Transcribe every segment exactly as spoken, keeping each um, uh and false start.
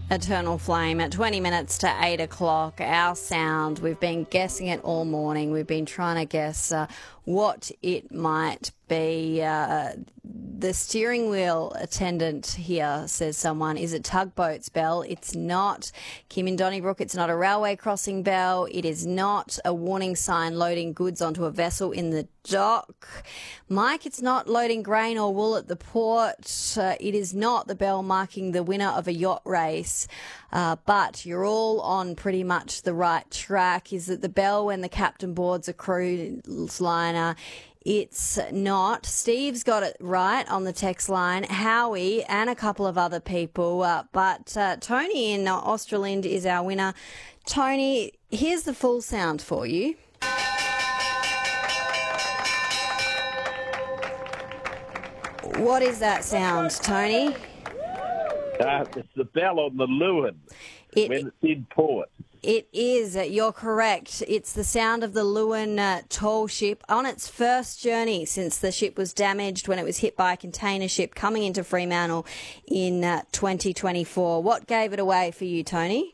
Eternal Flame at twenty minutes to eight o'clock. Our sound, we've been guessing it all morning. We've been trying to guess uh, what it might be. Uh, the steering wheel attendant here, says someone. Is it tugboats bell? It's not. Kim in Donnybrook, it's not a railway crossing bell. It is not a warning sign loading goods onto a vessel in the dock. Mike, it's not loading grain or wool at the port. Uh, it is not the bell marking the winner of a yacht race. Uh, but you're all on pretty much the right track. Is it the bell when the captain boards a cruise liner? It's not. Steve's got it right on the text line, Howie and a couple of other people. Uh, but uh, Tony in uh, Australind is our winner. Tony, here's the full sound for you. What is that sound, Tony? Uh, it's the bell on the Lewin It, when it's in port. It is. You're correct. It's the sound of the Lewin uh, tall ship on its first journey since the ship was damaged when it was hit by a container ship coming into Fremantle in uh, twenty twenty-four. What gave it away for you, Tony?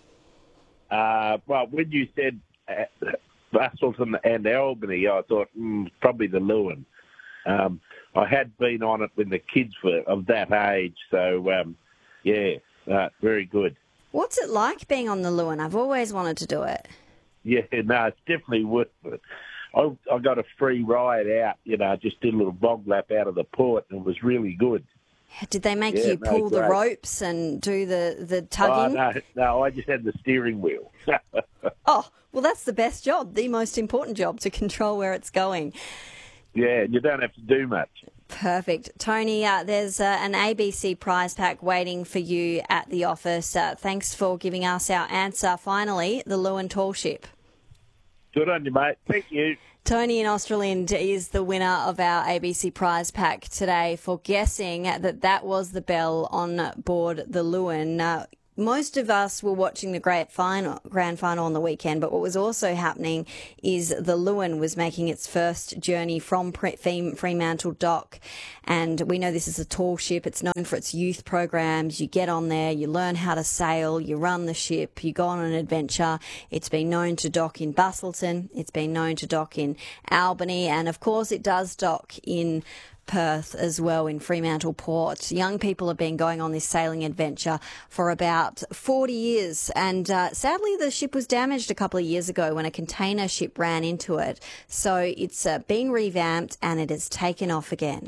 Uh, well, when you said uh, Busselton and Albany, I thought mm, probably the Lewin. Um, I had been on it when the kids were of that age, so um, yeah, uh, very good. What's it like being on the Lewin? I've always wanted to do it. Yeah, no, it's definitely worth it. I, I got a free ride out, you know, just did a little bog lap out of the port, and it was really good. Did they make Yeah, you no, pull the great. ropes and do the, the Oh, tugging? no, no, I just had the steering wheel. Oh, well, that's the best job, the most important job, to control where it's going. Yeah, you don't have to do much. Perfect. Tony, uh, there's uh, an A B C prize pack waiting for you at the office. Uh, thanks for giving us our answer. Finally, the Lewin tall ship. Good on you, mate. Thank you. Tony in Australind is the winner of our A B C prize pack today for guessing that that was the bell on board the Lewin. Uh, Most of us were watching the great final, grand final on the weekend, but what was also happening is the Lewin was making its first journey from Fremantle Dock, and we know this is a tall ship. It's known for its youth programs. You get on there, you learn how to sail, you run the ship, you go on an adventure. It's been known to dock in Busselton. It's been known to dock in Albany, and of course it does dock in Perth as well, in Fremantle Port. Young people have been going on this sailing adventure for about forty years, and uh, sadly the ship was damaged a couple of years ago when a container ship ran into it. So it's uh, been revamped and it has taken off again.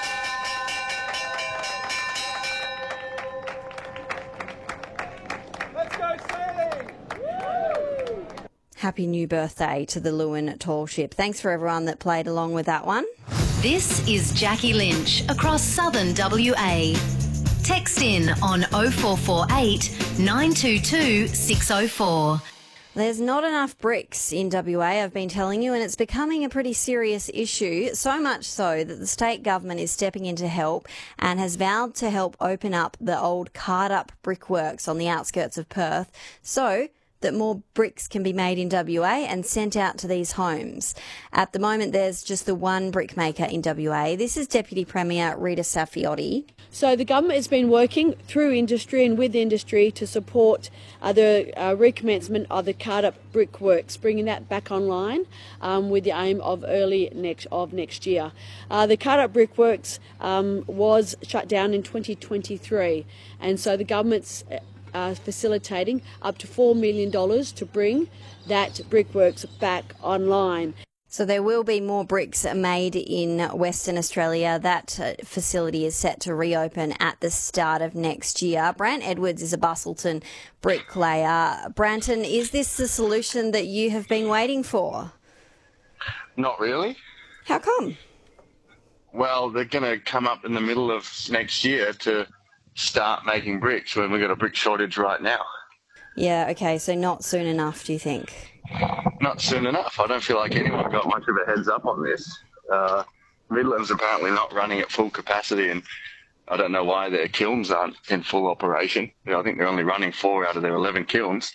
Let's go sailing! Woo! Happy new birthday to the Lewin tall ship. Thanks for everyone that played along with that one. This is Jackie Lynch across southern W A. Text in on oh four four eight, nine two two, six oh four. There's not enough bricks in W A, I've been telling you, and it's becoming a pretty serious issue, so much so that the state government is stepping in to help and has vowed to help open up the old card-up brickworks on the outskirts of Perth so that more bricks can be made in W A and sent out to these homes. At the moment, there's just the one brickmaker in W A. This is Deputy Premier Rita Saffioti. So the government has been working through industry and with industry to support uh, the uh, recommencement of the card-up brickworks, bringing that back online um, with the aim of early next of next year. Uh, the card-up brickworks um, was shut down in twenty twenty-three, and so the government's Uh, facilitating up to four million dollars to bring that brickworks back online. So there will be more bricks made in Western Australia. That uh, facility is set to reopen at the start of next year. Brant Edwards is a Busselton bricklayer. Branton, is this the solution that you have been waiting for? Not really. How come? Well, they're going to come up in the middle of next year to start making bricks when we've got a brick shortage right now. Yeah, okay, so not soon enough, do you think? Not soon enough. I don't feel like anyone got much of a heads up on this. Uh, Midland's apparently not running at full capacity, and I don't know why their kilns aren't in full operation. You know, I think they're only running four out of their eleven kilns.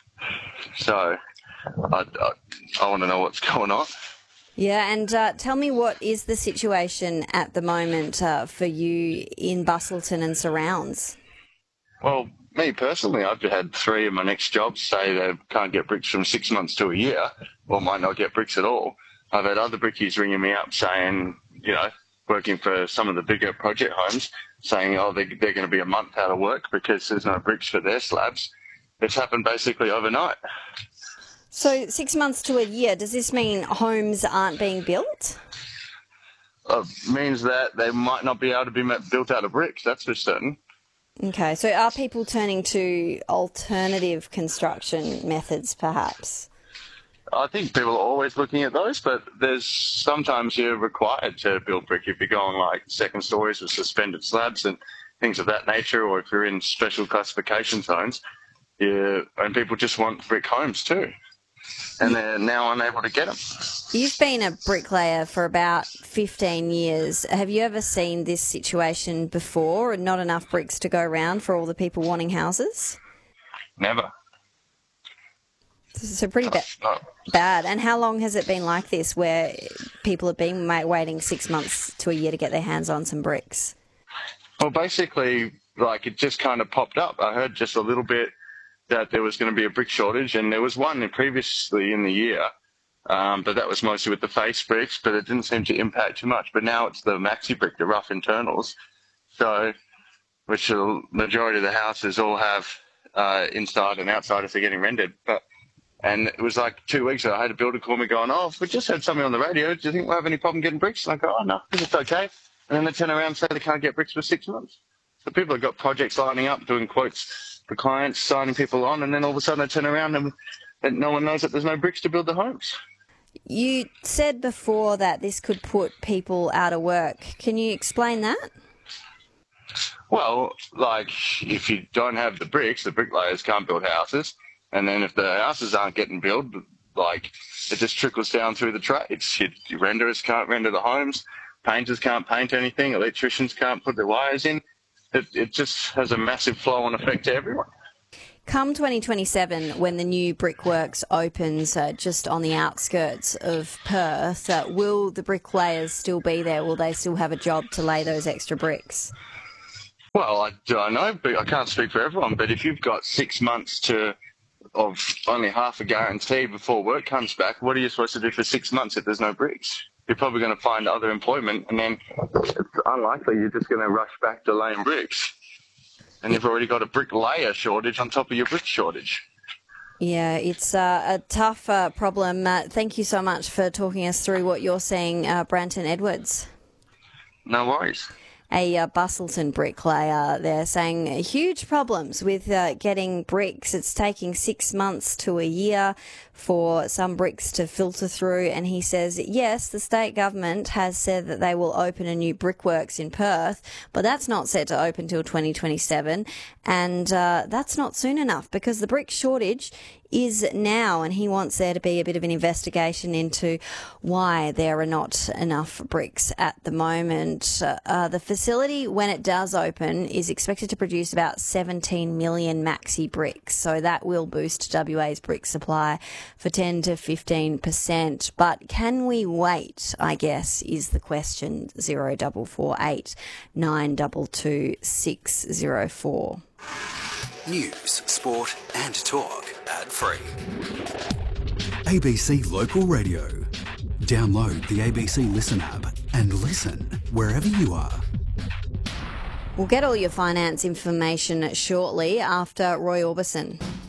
So I, I, I want to know what's going on. Yeah, and uh, tell me, what is the situation at the moment uh, for you in Busselton and surrounds? Well, me personally, I've had three of my next jobs say they can't get bricks from six months to a year, or might not get bricks at all. I've had other brickies ringing me up saying, you know, working for some of the bigger project homes, saying, oh, they, they're going to be a month out of work because there's no bricks for their slabs. It's happened basically overnight. So six months to a year, does this mean homes aren't being built? It means that they might not be able to be built out of bricks, that's for certain. Okay, so are people turning to alternative construction methods, perhaps? I think people are always looking at those, but there's sometimes you're required to build brick if you're going like second stories with suspended slabs and things of that nature, or if you're in special classification zones. Yeah, and people just want brick homes too, and they're now unable to get them. You've been a bricklayer for about fifteen years. Have you ever seen this situation before, and not enough bricks to go around for all the people wanting houses? Never. So pretty ba- no. bad. And how long has it been like this, where people have been waiting six months to a year to get their hands on some bricks? Well, basically, like it just kind of popped up. I heard just a little bit that there was going to be a brick shortage, and there was one previously in the year, um, but that was mostly with the face bricks, but it didn't seem to impact too much. But now it's the maxi brick, the rough internals, so which the majority of the houses all have uh, inside and outside if they're getting rendered. But and it was like two weeks ago, I had a builder call me going, oh, we just heard something on the radio. Do you think we'll have any problem getting bricks? And I go, oh, no, it's okay. And then they turn around and say they can't get bricks for six months. So people have got projects lining up, doing quotes for clients, signing people on, and then all of a sudden they turn around and, and no one knows that there's no bricks to build the homes. You said before that this could put people out of work. Can you explain that? Well, like, if you don't have the bricks, the bricklayers can't build houses. And then if the houses aren't getting built, like, it just trickles down through the trades. You, you renderers can't render the homes, painters can't paint anything, electricians can't put their wires in. It, it just has a massive flow-on effect to everyone. Come twenty twenty-seven, when the new Brickworks opens uh, just on the outskirts of Perth, uh, will the bricklayers still be there? Will they still have a job to lay those extra bricks? Well, I don't know, but I can't speak for everyone, but if you've got six months to of only half a guarantee before work comes back, what are you supposed to do for six months if there's no bricks? You're probably going to find other employment, and then it's unlikely you're just going to rush back to laying bricks. And you've already got a bricklayer shortage on top of your brick shortage. Yeah, it's uh, a tough uh, problem. Uh, thank you so much for talking us through what you're seeing, uh, Branton Edwards. No worries. A uh, Bustleton bricklayer. They're saying huge problems with uh, getting bricks. It's taking six months to a year for some bricks to filter through. And he says, yes, the state government has said that they will open a new Brickworks in Perth, but that's not set to open till twenty twenty-seven. And uh, that's not soon enough because the brick shortage is now, and he wants there to be a bit of an investigation into why there are not enough bricks at the moment. Uh, the facility, when it does open, is expected to produce about seventeen million maxi bricks, so that will boost W A's brick supply for ten to fifteen percent. But can we wait, I guess, is the question. zero four four eight nine two two six zero four. News, sport and talk ad-free. A B C Local Radio. Download the A B C Listen app and listen wherever you are. We'll get all your finance information shortly after Roy Orbison.